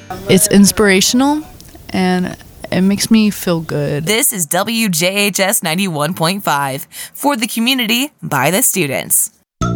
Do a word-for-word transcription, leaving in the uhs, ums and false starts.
It's inspirational and it makes me feel good. This is W J H S ninety-one point five for the community by the students.